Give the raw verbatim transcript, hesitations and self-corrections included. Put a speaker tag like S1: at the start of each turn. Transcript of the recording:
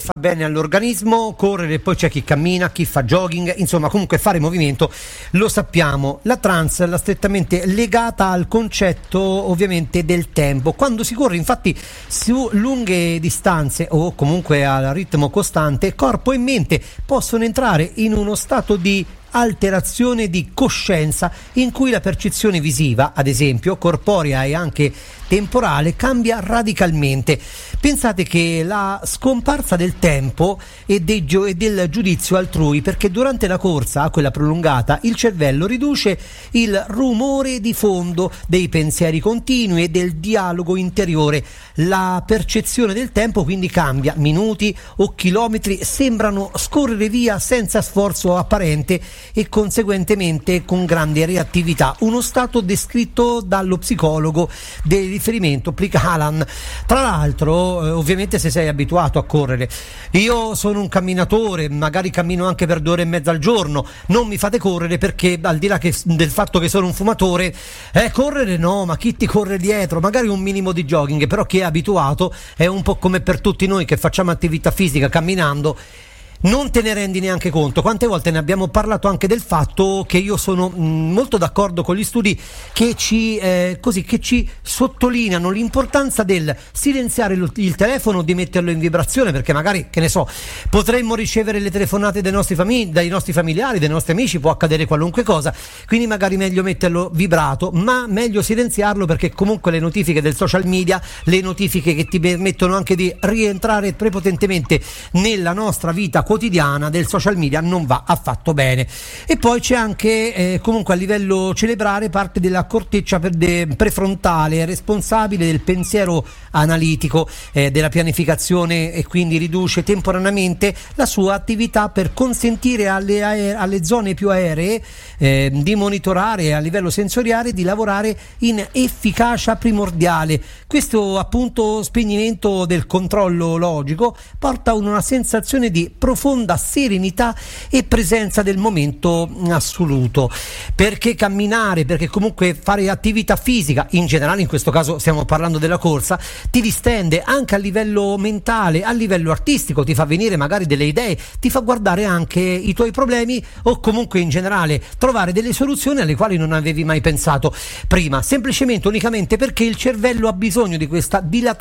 S1: fa bene all'organismo, correre, poi c'è chi cammina, chi fa jogging, insomma comunque fare movimento lo sappiamo. La trance è strettamente legata al concetto ovviamente del tempo. Quando si corre infatti su lunghe distanze o comunque al ritmo costante, corpo e mente possono entrare in uno stato di alterazione di coscienza in cui la percezione visiva, ad esempio corporea e anche temporale, cambia radicalmente. Pensate che la scomparsa del tempo e, dei gio- e del giudizio altrui, perché durante la corsa, quella prolungata, il cervello riduce il rumore di fondo dei pensieri continui e del dialogo interiore. La percezione del tempo quindi cambia, minuti o chilometri sembrano scorrere via senza sforzo apparente e conseguentemente con grande reattività, uno stato descritto dallo psicologo del riferimento Plic Alan. Tra l'altro, eh, ovviamente se sei abituato a correre, io sono un camminatore, magari cammino anche per due ore e mezza al giorno, non mi fate correre perché al di là che, del fatto che sono un fumatore, eh, correre no, ma chi ti corre dietro? Magari un minimo di jogging, però chi è abituato è un po' come per tutti noi che facciamo attività fisica camminando. Non te ne rendi neanche conto. Quante volte ne abbiamo parlato anche del fatto che io sono mh, molto d'accordo con gli studi che ci eh, così che ci sottolineano l'importanza del silenziare lo, il telefono, di metterlo in vibrazione, perché magari, che ne so, potremmo ricevere le telefonate dei nostri famig- dai nostri familiari, dai nostri amici, può accadere qualunque cosa, quindi magari meglio metterlo vibrato, ma meglio silenziarlo, perché comunque le notifiche del social media, le notifiche che ti permettono anche di rientrare prepotentemente nella nostra vita quotidiana del social media, non va affatto bene. E poi c'è anche eh, comunque a livello cerebrale parte della corteccia prefrontale responsabile del pensiero analitico, eh, della pianificazione, e quindi riduce temporaneamente la sua attività per consentire alle, aer- alle zone più aeree eh, di monitorare a livello sensoriale, di lavorare in efficacia primordiale. Questo appunto spegnimento del controllo logico porta a una sensazione di profonda serenità e presenza del momento assoluto. Perché camminare, perché comunque fare attività fisica in generale, in questo caso stiamo parlando della corsa, ti distende anche a livello mentale, a livello artistico, ti fa venire magari delle idee, ti fa guardare anche i tuoi problemi o comunque in generale trovare delle soluzioni alle quali non avevi mai pensato prima, semplicemente unicamente perché il cervello ha bisogno di questa dilatazione